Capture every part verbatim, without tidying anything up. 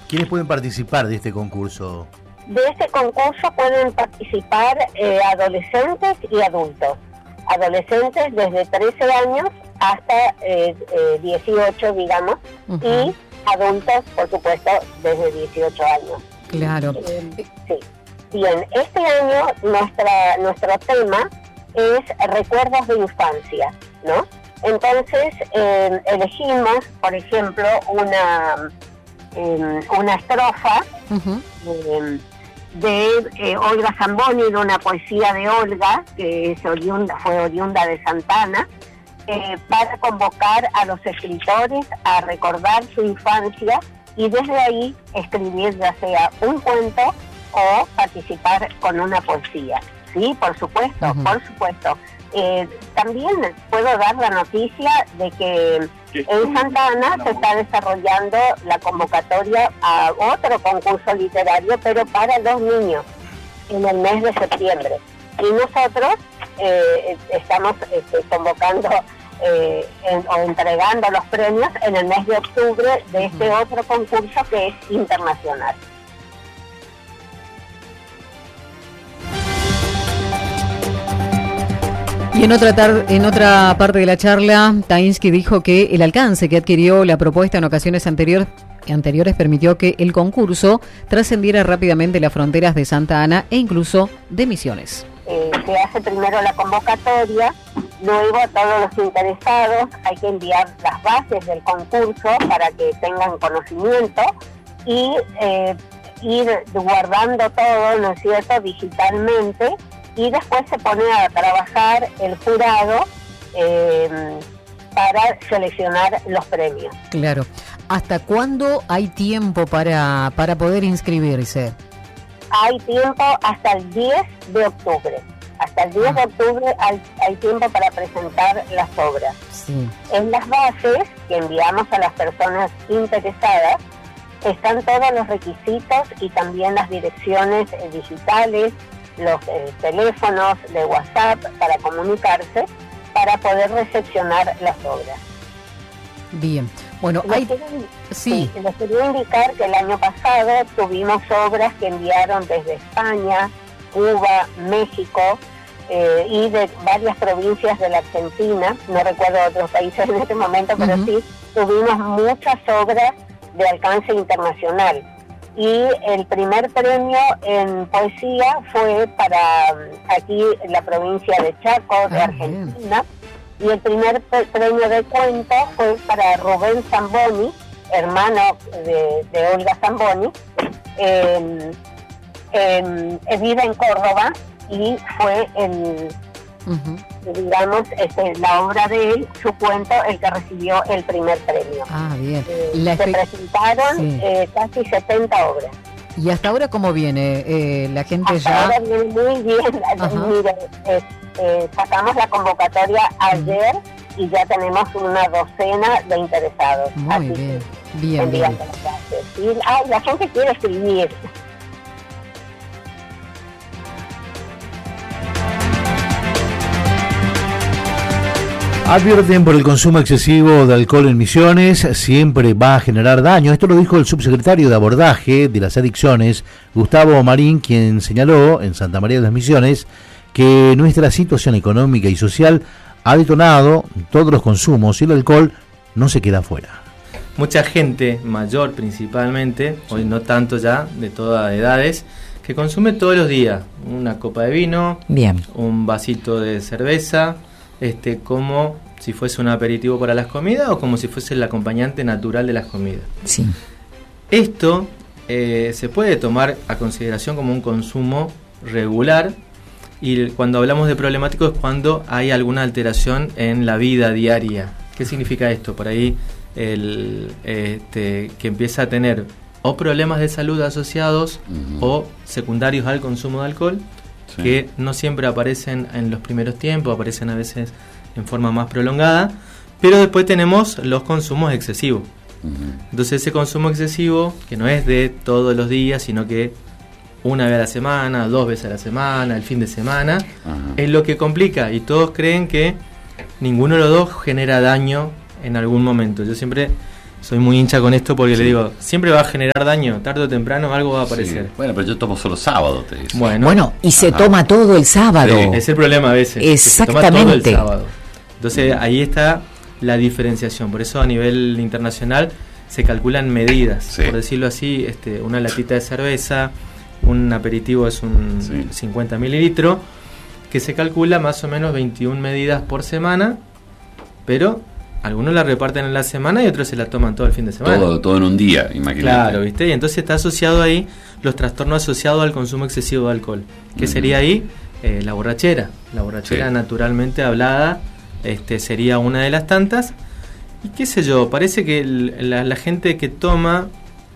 ¿Quiénes pueden participar de este concurso? De este concurso pueden participar eh, adolescentes y adultos. Adolescentes desde trece años hasta eh, eh, dieciocho, digamos, uh-huh. y adultos, por supuesto, desde dieciocho años. Claro. Eh, sí. Bien, este año nuestra nuestro tema es recuerdos de infancia, ¿no? Entonces eh, elegimos, por ejemplo, una eh, una estrofa uh-huh. eh, de eh, Olga Zamboni, de una poesía de Olga, que es oriunda, fue oriunda de Santa Ana, eh, para convocar a los escritores a recordar su infancia y desde ahí escribir ya sea un cuento o participar con una poesía. Sí, por supuesto, uh-huh. por supuesto. Eh, también puedo dar la noticia de que en Santa Ana se está desarrollando la convocatoria a otro concurso literario, pero para los niños, en el mes de septiembre. Y nosotros eh, estamos este, convocando eh, en, o entregando los premios en el mes de octubre de este otro concurso que es internacional. Y en otra, tar- en otra parte de la charla, Tainsky dijo que el alcance que adquirió la propuesta en ocasiones anteriores, anteriores permitió que el concurso trascendiera rápidamente las fronteras de Santa Ana e incluso de Misiones. Eh, se hace primero la convocatoria, luego a todos los interesados hay que enviar las bases del concurso para que tengan conocimiento y eh, ir guardando todo, ¿no es cierto?, digitalmente. Y después se pone a trabajar el jurado eh, para seleccionar los premios. Claro. ¿Hasta cuándo hay tiempo para, para poder inscribirse? Hay tiempo hasta el diez de octubre. Hasta el diez ah. de octubre hay, hay tiempo para presentar las obras. Sí. En las bases que enviamos a las personas interesadas están todos los requisitos y también las direcciones eh, digitales, los eh, teléfonos de WhatsApp para comunicarse, para poder recepcionar las obras. Bien, bueno, les hay... quiero, sí. sí, les quería indicar que el año pasado tuvimos obras que enviaron desde España, Cuba, México eh, y de varias provincias de la Argentina, no recuerdo otros países en este momento, pero uh-huh. sí, tuvimos muchas obras de alcance internacional. Y el primer premio en poesía fue para aquí en la provincia de Chaco, de ah, Argentina, bien. Y el primer pre- premio de cuento fue para Rubén Zamboni, hermano de, de Olga Zamboni, eh, eh, vive en Córdoba y fue el... Uh-huh. digamos, este, la obra de él, su cuento, el que recibió el primer premio. Ah, bien. Eh, la se espe- presentaron sí. eh, casi setenta obras. ¿Y hasta ahora cómo viene? Eh, la gente hasta ya... ahora viene muy bien. Mire, eh, eh, sacamos la convocatoria ayer uh-huh. y ya tenemos una docena de interesados. Muy Así bien, que, bien, bien. Y, ah, la gente quiere escribir. Advierten por el consumo excesivo de alcohol en Misiones, siempre va a generar daño. Esto lo dijo el subsecretario de Abordaje de las Adicciones, Gustavo Marín, quien señaló en Santa María de las Misiones que nuestra situación económica y social ha detonado todos los consumos y el alcohol no se queda fuera. Mucha gente, mayor principalmente, sí. hoy no tanto ya, de todas edades, que consume todos los días una copa de vino, bien, un vasito de cerveza, este como si fuese un aperitivo para las comidas o como si fuese el acompañante natural de las comidas. Sí. Esto eh, se puede tomar a consideración como un consumo regular, y cuando hablamos de problemático es cuando hay alguna alteración en la vida diaria. ¿Qué significa esto? Por ahí el, este, que empieza a tener o problemas de salud asociados uh-huh. o secundarios al consumo de alcohol, sí. que no siempre aparecen en los primeros tiempos, aparecen a veces en forma más prolongada, pero después tenemos los consumos excesivos. Uh-huh. Entonces ese consumo excesivo, que no es de todos los días, sino que una vez a la semana, dos veces a la semana, el fin de semana, uh-huh. es lo que complica, y todos creen que ninguno de los dos genera daño en algún momento. Yo siempre soy muy hincha con esto porque sí. le digo, siempre va a generar daño, tarde o temprano algo va a aparecer. Sí. Bueno, pero yo tomo solo sábado, te digo. Bueno, bueno, y se Ajá. toma todo el sábado. Sí. Es el problema a veces. Exactamente. Se toma todo el sábado. Entonces ahí está la diferenciación. Por eso a nivel internacional se calculan medidas. Sí. Por decirlo así, este, una latita de cerveza, un aperitivo es un sí. cincuenta mililitros, que se calcula más o menos veintiuna medidas por semana, pero algunos la reparten en la semana y otros se la toman todo el fin de semana. Todo, todo en un día, imagínate. Claro, ¿viste? Y entonces está asociado ahí los trastornos asociados al consumo excesivo de alcohol. ¿Qué uh-huh. sería ahí? Eh, la borrachera. La borrachera sí. naturalmente hablada este, sería una de las tantas. Y qué sé yo, parece que el, la, la gente que toma,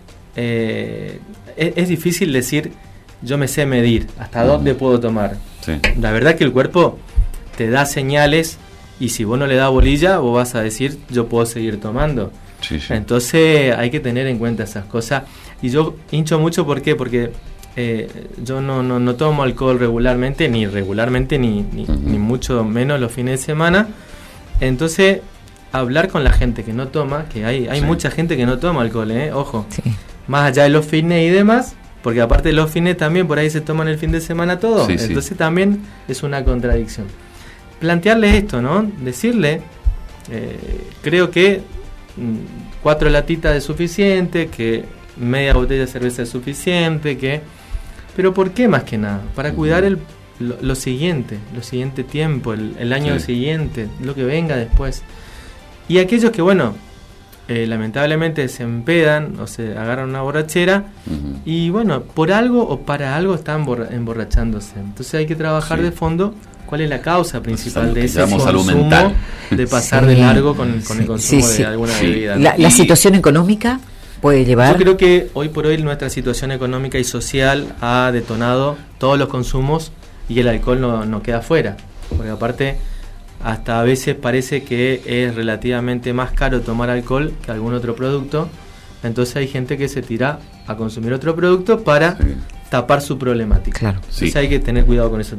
eh, es, es difícil decir, yo me sé medir, hasta uh-huh. dónde puedo tomar. Sí. La verdad que el cuerpo te da señales. Y si vos no le das bolilla, vos vas a decir, yo puedo seguir tomando. Sí, sí. Entonces hay que tener en cuenta esas cosas. Y yo hincho mucho, ¿por qué? Porque eh, yo no, no, no tomo alcohol regularmente, ni regularmente, ni, ni, uh-huh. ni mucho menos los fines de semana. Entonces, hablar con la gente que no toma, que hay, hay sí. mucha gente que no toma alcohol, ¿eh? Ojo. Sí. Más allá de los fines y demás, porque aparte de los fines también por ahí se toman el fin de semana todo. Sí, Entonces sí. también es una contradicción. Plantearle esto, ¿no? Decirle, eh, creo que mmm, cuatro latitas es suficiente, que media botella de cerveza es suficiente, que... Pero ¿por qué más que nada? Para cuidar el, lo, lo siguiente, lo siguiente tiempo, el, el año sí. siguiente, lo que venga después. Y aquellos que, bueno, eh, lamentablemente se empedan o se agarran una borrachera uh-huh. y, bueno, por algo o para algo están borra- emborrachándose. Entonces hay que trabajar sí. de fondo. ¿Cuál es la causa principal de ese consumo, de pasar sí, de largo con, con sí, el consumo sí, sí. de alguna sí. bebida? ¿La, ¿La situación económica puede llevar? Yo creo que hoy por hoy nuestra situación económica y social ha detonado todos los consumos y el alcohol no, no queda fuera. Porque aparte, hasta a veces parece que es relativamente más caro tomar alcohol que algún otro producto. Entonces hay gente que se tira a consumir otro producto para sí. tapar su problemática. Claro. Entonces sí. hay que tener cuidado con eso.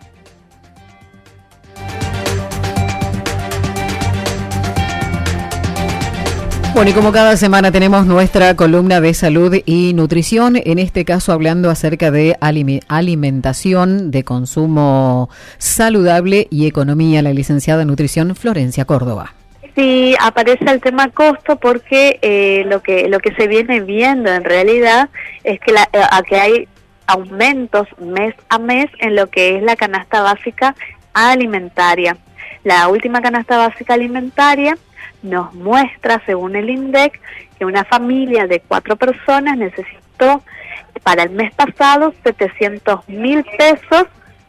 Bueno, y como cada semana tenemos nuestra columna de salud y nutrición, en este caso hablando acerca de alimentación, de consumo saludable y economía, la licenciada en nutrición Florencia Córdoba. Sí, aparece el tema costo porque eh, lo que lo que se viene viendo en realidad es que, la, a que hay aumentos mes a mes en lo que es la canasta básica alimentaria. La última canasta básica alimentaria nos muestra, según el INDEC, que una familia de cuatro personas necesitó para el mes pasado setecientos mil pesos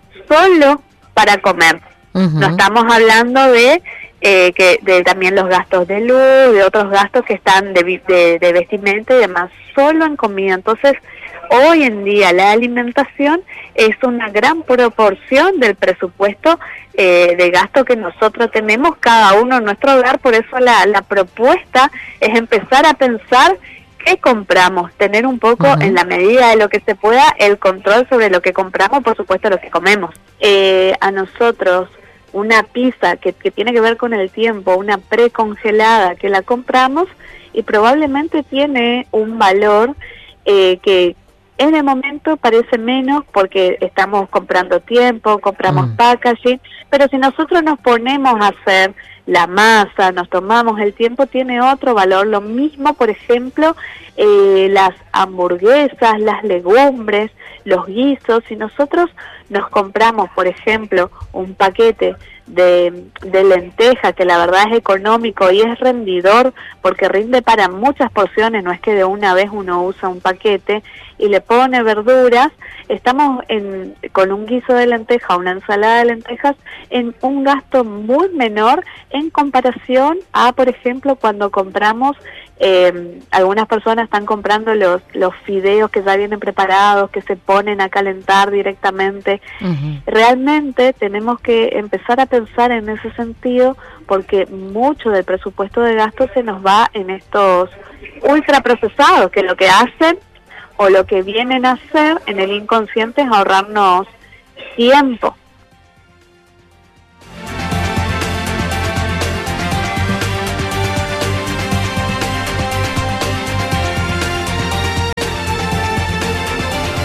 solo para comer. Uh-huh. No estamos hablando de eh, que de también los gastos de luz, de otros gastos que están de, de, de vestimenta y demás, solo en comida. Entonces, hoy en día la alimentación es una gran proporción del presupuesto eh, de gasto que nosotros tenemos cada uno en nuestro hogar. Por eso la, la propuesta es empezar a pensar qué compramos, tener un poco uh-huh. en la medida de lo que se pueda el control sobre lo que compramos, por supuesto lo que comemos. Eh, a nosotros una pizza que, que tiene que ver con el tiempo, una precongelada que la compramos y probablemente tiene un valor eh, que en el momento parece menos porque estamos comprando tiempo, compramos mm. packaging, pero si nosotros nos ponemos a hacer la masa, nos tomamos el tiempo, tiene otro valor. Lo mismo, por ejemplo, eh, las hamburguesas, las legumbres, los guisos. Si nosotros nos compramos, por ejemplo, un paquete de, de lenteja, que la verdad es económico y es rendidor porque rinde para muchas porciones, no es que de una vez uno usa un paquete y le pone verduras, estamos en, con un guiso de lenteja, una ensalada de lentejas, en un gasto muy menor en comparación a, por ejemplo, cuando compramos, eh, algunas personas están comprando los, los fideos que ya vienen preparados, que se ponen a calentar directamente. Uh-huh. Realmente tenemos que empezar a pensar en ese sentido porque mucho del presupuesto de gasto se nos va en estos ultraprocesados, que lo que hacen o lo que vienen a hacer en el inconsciente es ahorrarnos tiempo.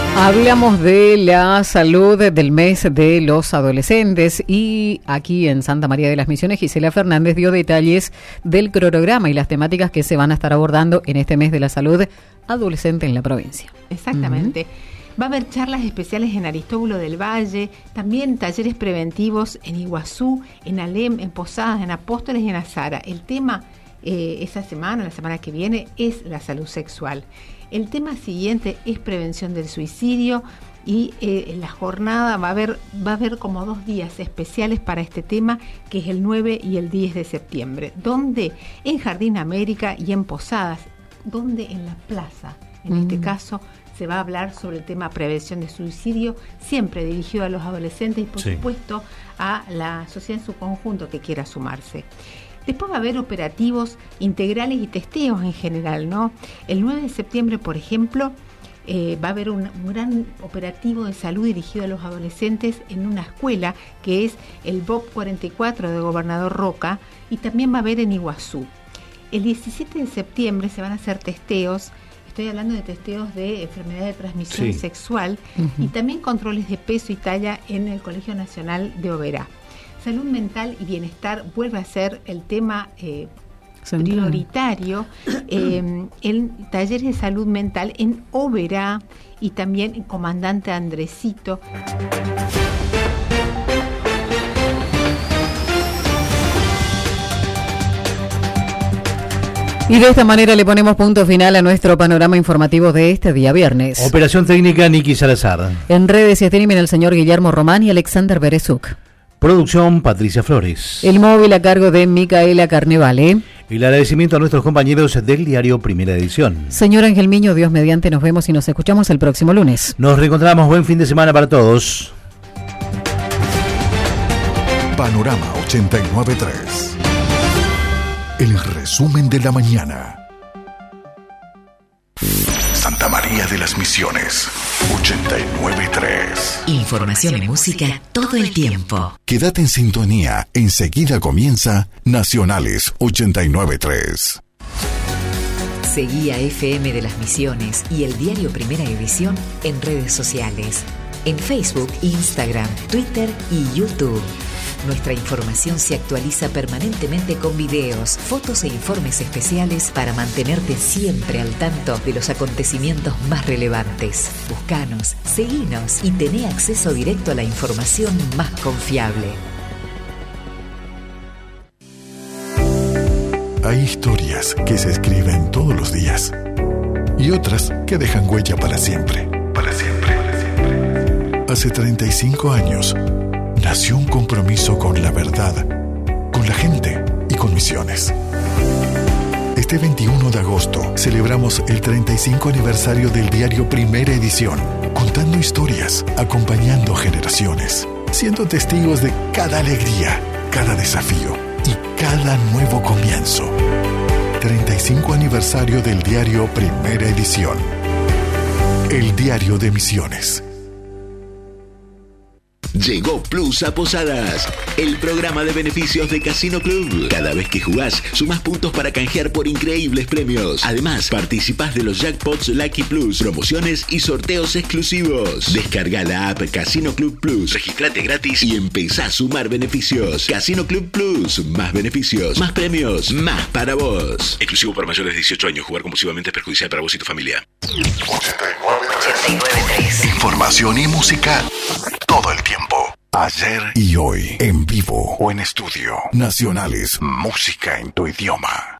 Hablamos de la salud del mes de los adolescentes y aquí en Santa María de las Misiones Gisela Fernández dio detalles del cronograma y las temáticas que se van a estar abordando en este mes de la salud adolescente en la provincia. Exactamente. Uh-huh. Va a haber charlas especiales en Aristóbulo del Valle, también talleres preventivos en Iguazú, en Alem, en Posadas, en Apóstoles y en Azara. El tema eh, esa semana, la semana que viene, es la salud sexual. El tema siguiente es prevención del suicidio y eh, en la jornada va a haber va a haber como dos días especiales para este tema, que es el nueve y el diez de septiembre, donde en Jardín América y en Posadas, donde en la plaza, en mm. este caso, se va a hablar sobre el tema prevención de suicidio, siempre dirigido a los adolescentes y por sí. supuesto a la sociedad en su conjunto que quiera sumarse. Después va a haber operativos integrales y testeos en general, ¿no? El nueve de septiembre, por ejemplo, eh, va a haber un, un gran operativo de salud dirigido a los adolescentes en una escuela que es el B O P cuarenta y cuatro de Gobernador Roca, y también va a haber en Iguazú. El diecisiete de septiembre se van a hacer testeos, estoy hablando de testeos de enfermedad de transmisión sí. sexual, uh-huh. y también controles de peso y talla en el Colegio Nacional de Oberá. Salud mental y bienestar vuelve a ser el tema eh, prioritario eh, en talleres de salud mental en Oberá y también en Comandante Andresito. Y de esta manera le ponemos punto final a nuestro panorama informativo de este día viernes. Operación técnica Niki Salazar. En redes y streaming el señor Guillermo Román y Alexander Berezuk. Producción Patricia Flores. El móvil a cargo de Micaela Carnevale. Y el agradecimiento a nuestros compañeros del diario Primera Edición. Señor Ángel Miño, Dios mediante, nos vemos y nos escuchamos el próximo lunes. Nos reencontramos, buen fin de semana para todos. Panorama ochenta y nueve punto tres. El resumen de la mañana. Santa María de las Misiones, ochenta y nueve punto tres. Información y música todo el tiempo. Quédate en sintonía, enseguida comienza Nacionales ochenta y nueve punto tres. Seguí a F M de las Misiones y el diario Primera Edición en redes sociales, en Facebook, Instagram, Twitter y YouTube. Nuestra información se actualiza permanentemente con videos, fotos e informes especiales para mantenerte siempre al tanto de los acontecimientos más relevantes. Búscanos, seguinos y tené acceso directo a la información más confiable. Hay historias que se escriben todos los días y otras que dejan huella para siempre. Para siempre. Para siempre. Hace treinta y cinco años nació un compromiso con la verdad, con la gente y con Misiones. Este veintiuno de agosto celebramos el treinta y cinco aniversario del diario Primera Edición, contando historias, acompañando generaciones, siendo testigos de cada alegría, cada desafío y cada nuevo comienzo. treinta y cinco aniversario del diario Primera Edición. El diario de Misiones. Llegó Plus a Posadas, el programa de beneficios de Casino Club. Cada vez que jugás, sumás puntos para canjear por increíbles premios. Además, participás de los jackpots Lucky Plus, promociones y sorteos exclusivos. Descarga la app Casino Club Plus, registrate gratis y empezá a sumar beneficios. Casino Club Plus, más beneficios, más premios, más para vos. Exclusivo para mayores de dieciocho años. Jugar compulsivamente es perjudicial para vos y tu familia. ochenta y nueve punto tres. Información y música todo el tiempo. Ayer y hoy, en vivo o en estudio. Nacionales, música en tu idioma.